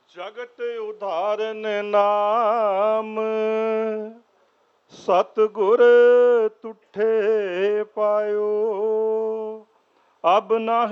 ਜਗਤ ਉਧਾਰਨ ਨਾਮ ਸਤਿਗੁਰ ਤੁਠੇ ਪਾਇਓ। ਅਬ ਨਾਹੀ